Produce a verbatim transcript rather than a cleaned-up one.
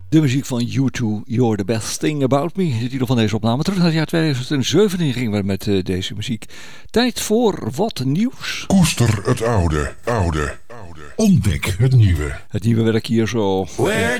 De muziek van U twee, You're the Best Thing About Me. De titel van deze opname. Terug naar het jaar tweeduizend zeventien gingen we met uh, deze muziek. Tijd voor wat nieuws. Koester het oude, oude, oude. Ontdek het nieuwe. Het nieuwe werk hier zo. Where